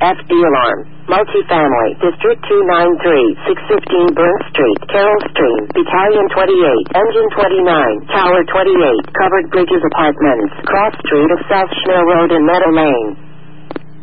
FD alarm. Multifamily, District 293, 615 Burnt Street, Carroll Stream, Battalion 28, Engine 29, Tower 28, Covered Bridges Apartments, Cross Street of South Schmill Road and Meadow Lane.